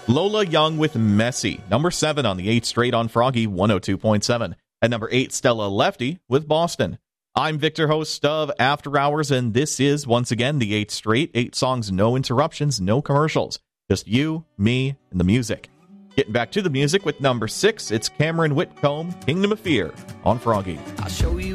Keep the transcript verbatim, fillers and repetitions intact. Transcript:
Lola Young with Messy, number seven on the eighth straight on Froggy one oh two point seven. At number eight, Stella Lefty with Boston. I'm Victor, host of After Hours, and this is, once again, the eighth straight. Eight songs, no interruptions, no commercials. Just you, me, and the music. Getting back to the music with number six, it's Cameron Whitcomb, Kingdom of Fear, on Froggy. I'll show you